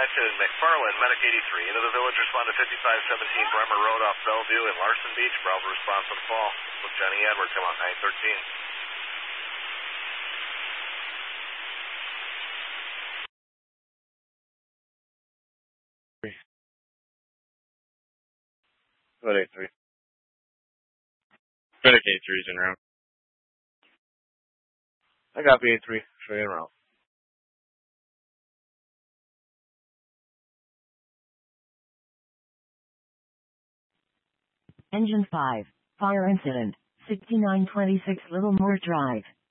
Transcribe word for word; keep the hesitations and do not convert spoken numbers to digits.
to McFarland, Medic eighty-three. Into the village, respond to fifty-five seventeen Bremer Road off Bellevue in Larson Beach. Bravo response on fall. With Johnny Edward, come on, nine thirteen. What eight three? Medic eight three is en route. I got B eight three. Show you en route. Engine five. Fire incident. sixty-nine twenty-six Littlemore Drive.